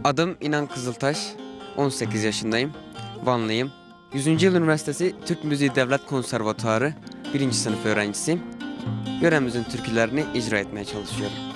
Adım İnan Kızıltaş, 18 yaşındayım, Vanlıyım. 100. Yıl Üniversitesi Türk Müziği Devlet Konservatuarı 1. sınıf öğrencisiyim. Yöremizin türkülerini icra etmeye çalışıyorum.